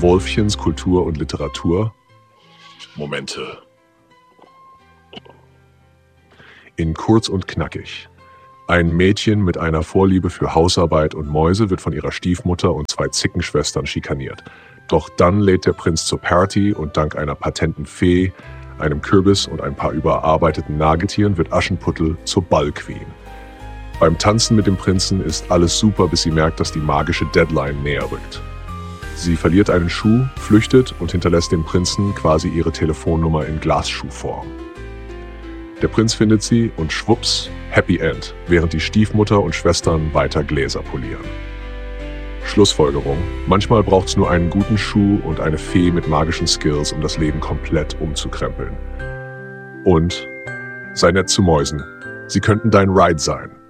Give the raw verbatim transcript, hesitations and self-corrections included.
Wolfchens Kultur und Literatur. Momente. In Kurz und Knackig. Ein Mädchen mit einer Vorliebe für Hausarbeit und Mäuse wird von ihrer Stiefmutter und zwei Zickenschwestern schikaniert. Doch dann lädt der Prinz zur Party und dank einer patenten Fee, einem Kürbis und ein paar überarbeiteten Nagetieren wird Aschenputtel zur Ballqueen. Beim Tanzen mit dem Prinzen ist alles super, bis sie merkt, dass die magische Deadline näher rückt. Sie verliert einen Schuh, flüchtet und hinterlässt dem Prinzen quasi ihre Telefonnummer in Glasschuhform. Der Prinz findet sie und schwupps, Happy End, während die Stiefmutter und Schwestern weiter Gläser polieren. Schlussfolgerung: Manchmal braucht es nur einen guten Schuh und eine Fee mit magischen Skills, um das Leben komplett umzukrempeln. Und sei nett zu Mäusen. Sie könnten dein Ride sein.